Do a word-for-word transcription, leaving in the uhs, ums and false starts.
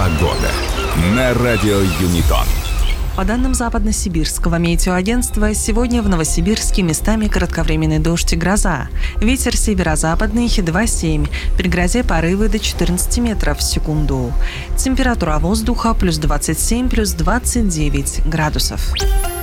Погода на радио Юнитон. По данным Западно-Сибирского метеоагентства, сегодня в Новосибирске местами кратковременный дождь и гроза. Ветер северо-западный два семь, при грозе порывы до четырнадцати метров в секунду. Температура воздуха плюс двадцать семь, плюс двадцать девять градусов.